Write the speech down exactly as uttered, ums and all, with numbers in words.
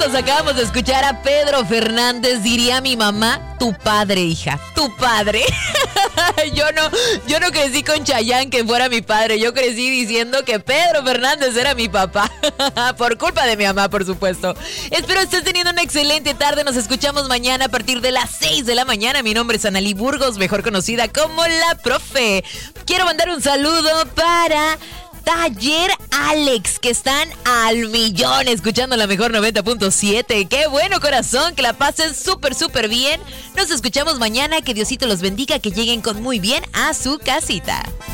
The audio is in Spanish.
minutos acabamos de escuchar a Pedro Fernández. Diría mi mamá, tu padre, hija, tu padre. Yo no, yo no crecí con Chayanne que fuera mi padre. Yo crecí diciendo que Pedro Fernández era mi papá. Por culpa de mi mamá, por supuesto. Espero estés teniendo una excelente tarde. Nos escuchamos mañana a partir de las seis de la mañana. Mi nombre es Analí Burgos, mejor conocida como La Profe. Quiero mandar un saludo para Taller Alex, que están al millón escuchando la mejor noventa punto siete. ¡Qué bueno, corazón! Que la pasen súper, súper bien. Nos escuchamos mañana. Que Diosito los bendiga, que lleguen con muy bien a su casita.